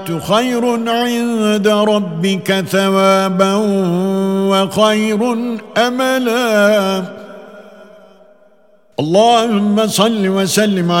خير عند ربك ثوابا وخير أملا. اللهم صل وسلم